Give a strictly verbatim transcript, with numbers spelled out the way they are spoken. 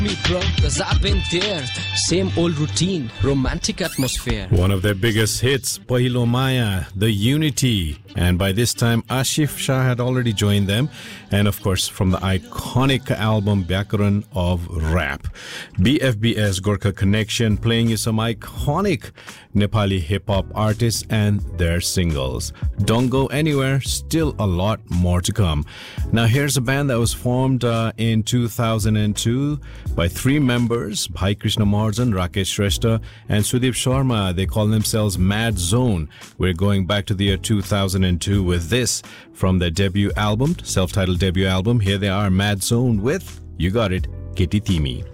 Me bro, cause I've been there. Same old routine, romantic atmosphere. One of their biggest hits, Pahilo Maya, The Unity. And by this time, Ashif Shah had already joined them. And of course, from the iconic album Byakaran of Rap. B F B S Gorkha Connection, playing you some iconic Nepali hip-hop artists and their singles. Don't go anywhere, still a lot more to come. Now here's a band that was formed uh, in two thousand two by three members, Bhai Krishna Mahajan, Rakesh Shrestha and Sudeep Sharma. They call themselves Mad Zone. We're going back to the year two thousand two with this from their debut album, self-titled debut album. Here they are, Mad Zone with, you got it, Kitty Timi.